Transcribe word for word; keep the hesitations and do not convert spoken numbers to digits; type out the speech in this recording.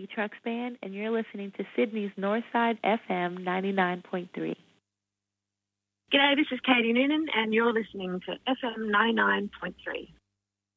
Jackie Trucks Band, and you're listening to Sydney's Northside F M ninety-nine point three. G'day, this is Katie Noonan, and you're listening to F M ninety-nine point three.